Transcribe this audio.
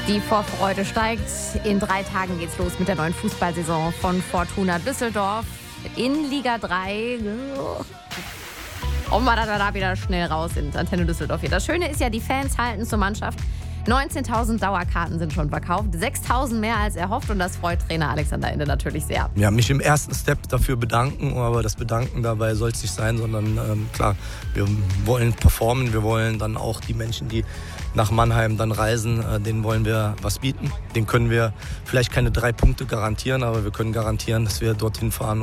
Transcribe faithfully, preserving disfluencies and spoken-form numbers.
Die Vorfreude steigt. In drei Tagen geht's los mit der neuen Fußballsaison von Fortuna Düsseldorf in Liga drei. Und wir da, da wieder schnell raus in Antenne Düsseldorf hier. Das Schöne ist ja, die Fans halten zur Mannschaft. neunzehntausend Dauerkarten sind schon verkauft, sechstausend mehr als erhofft und das freut Trainer Alexander Ende natürlich sehr. Ja, mich im ersten Step dafür bedanken, aber das Bedanken dabei soll es nicht sein, sondern ähm, klar, wir wollen performen, wir wollen dann auch die Menschen, die nach Mannheim dann reisen, äh, denen wollen wir was bieten. Den können wir vielleicht keine drei Punkte garantieren, aber wir können garantieren, dass wir dorthin fahren